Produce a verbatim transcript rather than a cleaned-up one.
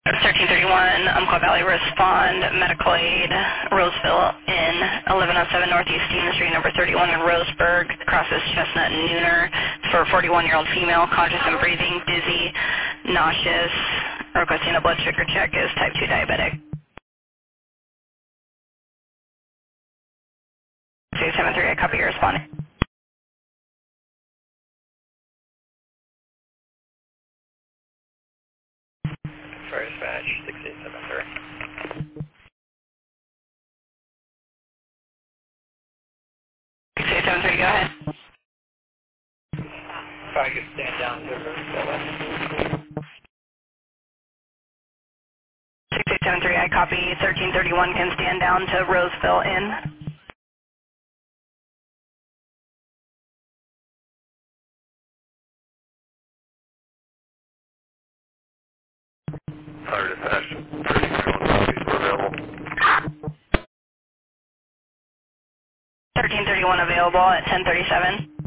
thirteen thirty-one, Umpqua Valley respond, medical aid, Roseville in eleven oh seven Northeast Stevens Street, number thirty-one in Roseburg, crosses Chestnut and Nooner, for a forty-one-year-old female, conscious and breathing, dizzy, nauseous, requesting a blood sugar check, is type two diabetic. two seven three, I copy your responding. Fire dispatch, six eight seven three. six eight seven three, go ahead. If I could stand down to Roseville. six eight seven three, I copy. thirteen thirty-one can stand down to Roseville in. Fire dispatch, thirteen thirty-one copies were available. thirteen thirty-one available at ten thirty-seven.